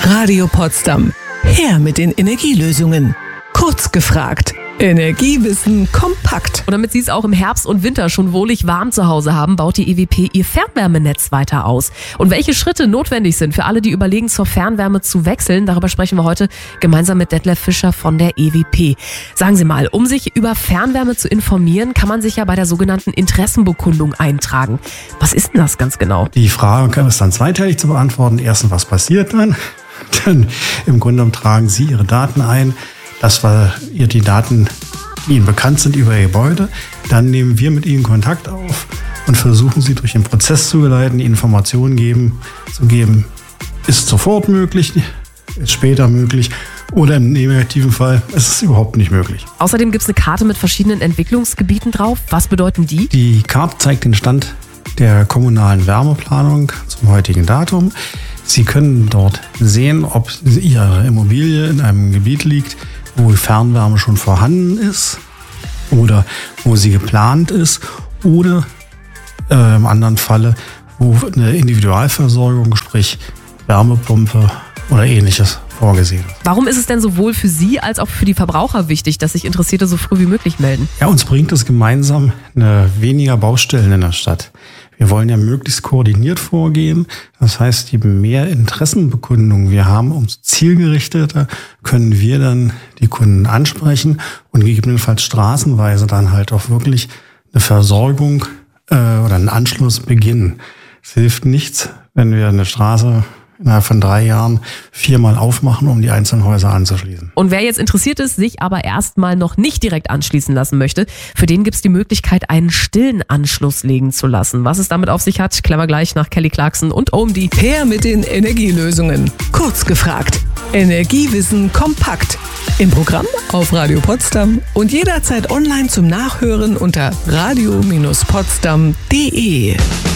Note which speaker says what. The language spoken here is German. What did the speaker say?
Speaker 1: Radio Potsdam. Her mit den Energielösungen. Kurz gefragt. Energiewissen kompakt.
Speaker 2: Und damit Sie es auch im Herbst und Winter schon wohlig warm zu Hause haben, baut die EWP ihr Fernwärmenetz weiter aus. Und welche Schritte notwendig sind für alle, die überlegen, zur Fernwärme zu wechseln, darüber sprechen wir heute gemeinsam mit Detlef Fischer von der EWP. Sagen Sie mal, um sich über Fernwärme zu informieren, kann man sich ja bei der sogenannten Interessenbekundung eintragen. Was ist denn das ganz genau?
Speaker 3: Die Frage ist dann zweiteilig zu beantworten. Erstens, was passiert dann? Dann im Grunde genommen tragen Sie Ihre Daten ein. Das war die Daten, die Ihnen bekannt sind über Ihr Gebäude. Dann nehmen wir mit Ihnen Kontakt auf und versuchen Sie durch den Prozess zu geleiten, die Informationen zu geben. Ist sofort möglich, ist später möglich oder im negativen Fall ist es überhaupt nicht möglich.
Speaker 2: Außerdem gibt es eine Karte mit verschiedenen Entwicklungsgebieten drauf. Was bedeuten die?
Speaker 3: Die Karte zeigt den Stand der kommunalen Wärmeplanung zum heutigen Datum. Sie können dort sehen, ob Ihre Immobilie in einem Gebiet liegt, wo Fernwärme schon vorhanden ist oder wo sie geplant ist oder im anderen Falle, wo eine Individualversorgung, sprich Wärmepumpe oder ähnliches vorgesehen ist.
Speaker 2: Warum ist es denn sowohl für Sie als auch für die Verbraucher wichtig, dass sich Interessierte so früh wie möglich melden?
Speaker 3: Ja, uns bringt es gemeinsam weniger Baustellen in der Stadt. Wir wollen ja möglichst koordiniert vorgehen. Das heißt, je mehr Interessenbekundungen wir haben, umso zielgerichteter können wir dann die Kunden ansprechen und gegebenenfalls straßenweise dann halt auch wirklich eine Versorgung oder einen Anschluss beginnen. Es hilft nichts, wenn wir eine Straße innerhalb von 3 Jahren 4-mal aufmachen, um die einzelnen Häuser anzuschließen.
Speaker 2: Und wer jetzt interessiert ist, sich aber erstmal noch nicht direkt anschließen lassen möchte, für den gibt es die Möglichkeit, einen stillen Anschluss legen zu lassen. Was es damit auf sich hat, klären wir gleich nach Kelly Clarkson und OMD.
Speaker 1: Her mit den Energielösungen. Kurz gefragt. Energiewissen kompakt. Im Programm auf Radio Potsdam und jederzeit online zum Nachhören unter radio-potsdam.de.